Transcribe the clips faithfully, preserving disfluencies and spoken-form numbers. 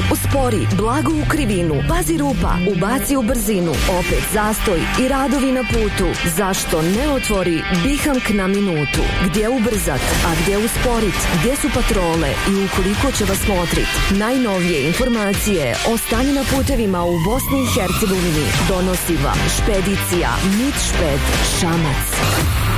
uspori, blago u krivinu, pazi rupa, ubaci u brzinu, opet zastoj i radovi na putu. Zašto ne otvori Bihank na minutu? Gdje ubrzat, a gdje usporit? Gdje su patrole i ukoliko će vas motrit? Najnovije informacije o stanju na putevima u Bosni i Hercegovini donosi vam Špedicija Mitšped Šamac.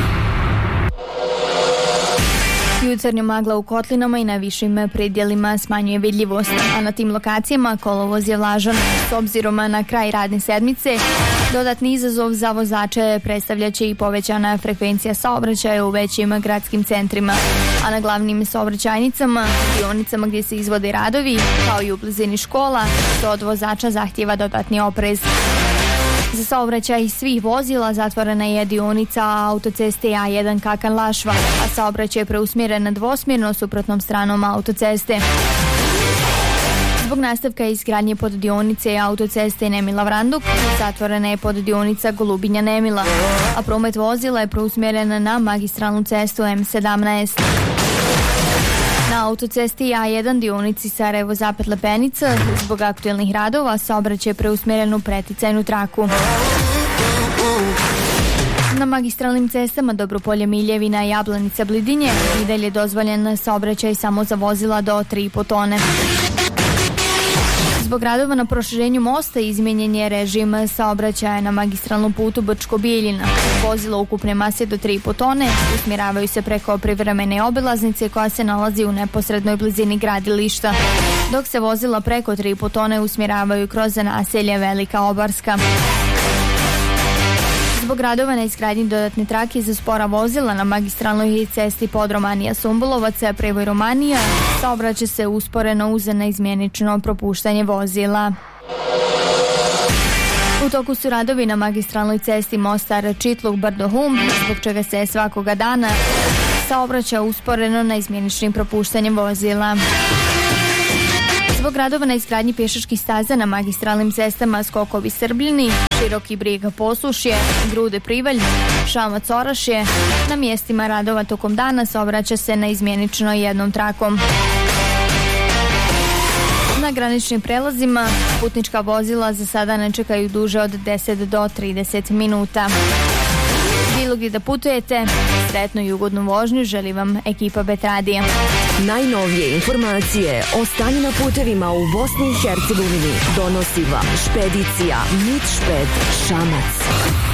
Jutarnja magla u kotlinama i na višim predjelima smanjuje vidljivost, a na tim lokacijama kolovoz je vlažan. S obzirom na kraj radne sedmice, dodatni izazov za vozače predstavljaće i povećana frekvencija saobraćaja u većim gradskim centrima, a na glavnim saobraćajnicama, dionicama gdje se izvode radovi, kao i u blizini škola, to od vozača zahtjeva dodatni oprez. Za saobraćaj svih vozila zatvorena je dionica autoceste A jedan Kakan-Lašva, a saobraćaj je preusmjeren dvosmjerno suprotnom stranom autoceste. Zbog nastavka izgradnje pod dionice autoceste Nemila-Vranduk zatvorena je pod dionica Golubinja-Nemila, a promet vozila je preusmjeren na magistralnu cestu M sedamnaest. Na autocesti A jedan dionici Sarajevo-Zapad Lepenica zbog aktuelnih radova saobraćaj je preusmjeren u preticajnu traku. Na magistralnim cestama Dobropolje-Miljevina, Jablanica-Blidinje i dalje je dozvoljen saobraćaj samo za vozila do tri i po tone. Zbog radova na proširenju mosta izmijenjen je režim saobraćaja na magistralnom putu Brčko-Bijeljina. Vozila ukupne mase do tri i po tone usmjeravaju se preko privremene obilaznice koja se nalazi u neposrednoj blizini gradilišta, dok se vozila preko tri i po tone usmjeravaju kroz naselje Velika Obarska. Zbog radova na izgradnji dodatne trake za spora vozila na magistralnoj cesti Podromanija-Sumbulovac, prevoj Romanija, saobraća se usporeno uz neizmjenično propuštanje vozila. U toku su radovi na magistralnoj cesti Mostar-Čitluk-Brdo-Hum, zbog čega se svakoga dana saobraća usporeno na izmjeničnim propuštanjem vozila. Zbog radova na izgradnji pješačkih staza na magistralnim cestama Skokovi-Srbljini, Široki Brijeg-Posušje, Grude-Privalj, Šamac-Orašje, na mjestima radova tokom dana saobraća se na izmjenično jednom trakom. Na graničnim prelazima putnička vozila za sada ne čekaju duže od deset do trideset minuta. Bilo gdje da putujete, sretnu i ugodnu vožnju želi vam ekipa Bet-Radija. Najnovije informacije o stanju na putevima u Bosni i Hercegovini donosi vam Špedicija Mitšped Šamac.